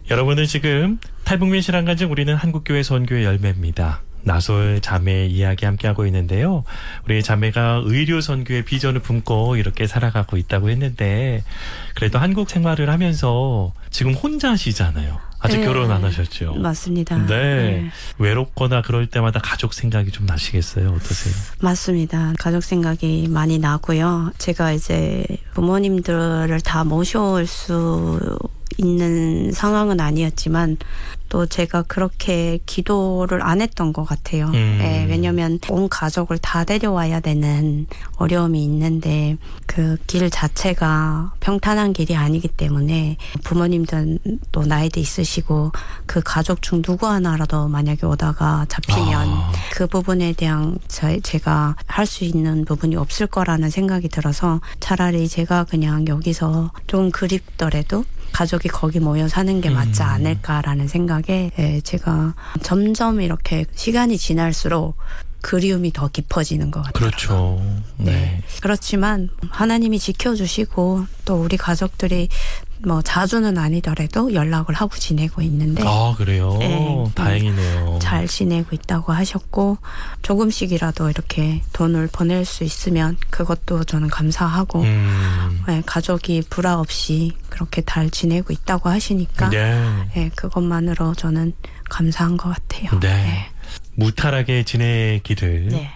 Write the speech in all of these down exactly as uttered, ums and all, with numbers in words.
여러분은 지금 탈북민 신앙간증 우리는 한국교회 선교의 열매입니다. 나솔 자매 이야기 함께하고 있는데요. 우리 자매가 의료 선교의 비전을 품고 이렇게 살아가고 있다고 했는데 그래도 한국 생활을 하면서 지금 혼자시잖아요. 아직 네, 결혼 안 하셨죠? 맞습니다. 네. 네. 외롭거나 그럴 때마다 가족 생각이 좀 나시겠어요? 어떠세요? 맞습니다. 가족 생각이 많이 나고요. 제가 이제 부모님들을 다 모셔올 수 있는 상황은 아니었지만 또 제가 그렇게 기도를 안 했던 것 같아요. 음. 네, 왜냐하면 온 가족을 다 데려와야 되는 어려움이 있는데 그 길 자체가 평탄한 길이 아니기 때문에 부모님들도 나이도 있으시고 그 가족 중 누구 하나라도 만약에 오다가 잡히면 아. 그 부분에 대한 제, 제가 할 수 있는 부분이 없을 거라는 생각이 들어서 차라리 제가 그냥 여기서 좀 그립더라도 가족이 거기 모여 사는 게 맞지 않을까라는 생각에 제가 점점 이렇게 시간이 지날수록 그리움이 더 깊어지는 것 같아요. 그렇죠. 네. 네. 그렇지만 하나님이 지켜주시고 또 우리 가족들이 뭐 자주는 아니더라도 연락을 하고 지내고 있는데 아, 그래요? 네, 다행이네요. 잘 지내고 있다고 하셨고 조금씩이라도 이렇게 돈을 보낼 수 있으면 그것도 저는 감사하고 음. 네, 가족이 불화 없이 그렇게 잘 지내고 있다고 하시니까 네. 네, 그것만으로 저는 감사한 것 같아요. 네. 네. 무탈하게 지내기를 네.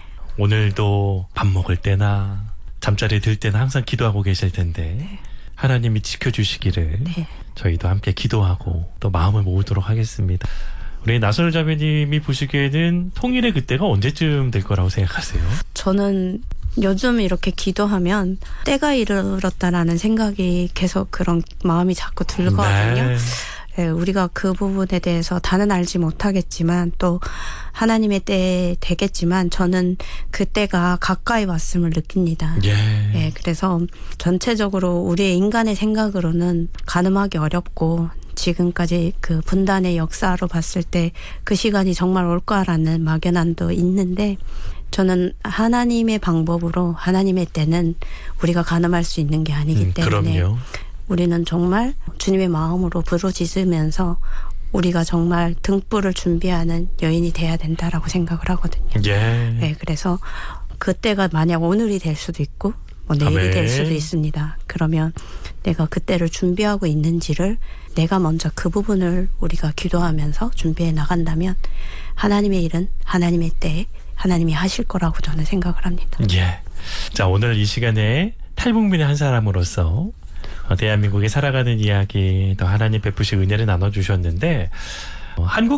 오늘도 밥 먹을 때나 잠자리 들 때나 항상 기도하고 계실 텐데 네. 하나님이 지켜주시기를 네. 저희도 함께 기도하고 또 마음을 모으도록 하겠습니다. 우리 나솔 자매님이 보시기에는 통일의 그때가 언제쯤 될 거라고 생각하세요? 저는 요즘 이렇게 기도하면 때가 이르렀다라는 생각이 계속 그런 마음이 자꾸 들거든요. 네. 네, 우리가 그 부분에 대해서 다는 알지 못하겠지만 또 하나님의 때에 되겠지만 저는 그때가 가까이 왔음을 느낍니다. 예. 네, 그래서 전체적으로 우리의 인간의 생각으로는 가늠하기 어렵고 지금까지 그 분단의 역사로 봤을 때 그 시간이 정말 올까라는 막연함도 있는데 저는 하나님의 방법으로 하나님의 때는 우리가 가늠할 수 있는 게 아니기 때문에 음, 그럼요. 우리는 정말 주님의 마음으로 부르짖으면서 우리가 정말 등불을 준비하는 여인이 돼야 된다라고 생각을 하거든요. 예. 네, 그래서 그때가 만약 오늘이 될 수도 있고 뭐 내일이 아멘. 될 수도 있습니다. 그러면 내가 그때를 준비하고 있는지를 내가 먼저 그 부분을 우리가 기도하면서 준비해 나간다면 하나님의 일은 하나님의 때에 하나님이 하실 거라고 저는 생각을 합니다. 예. 자, 오늘 이 시간에 탈북민의 한 사람으로서 대한민국에 살아가는 이야기 또 하나님 베푸신 은혜를 나눠주셨는데 어, 한국